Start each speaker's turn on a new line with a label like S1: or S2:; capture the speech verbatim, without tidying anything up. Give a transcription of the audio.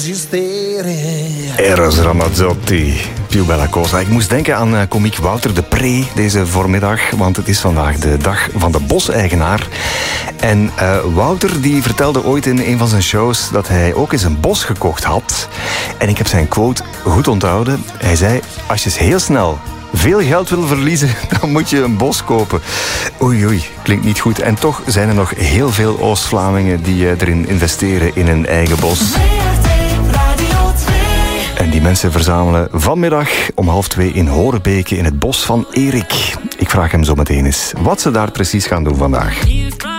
S1: Eros Ramazzotti, più bella cosa. Ik moest denken aan uh, komiek Wouter de Pre deze voormiddag, want het is vandaag de dag van de boseigenaar. En uh, Wouter die vertelde ooit in een van zijn shows dat hij ook eens een bos gekocht had. En ik heb zijn quote goed onthouden. Hij zei, als je heel snel veel geld wil verliezen, dan moet je een bos kopen. Oei, oei, klinkt niet goed. En toch zijn er nog heel veel Oost-Vlamingen die uh, erin investeren in een eigen bos. En die mensen verzamelen vanmiddag om half twee in Horebeke in het bos van Erik. Ik vraag hem zo meteen eens wat ze daar precies gaan doen vandaag.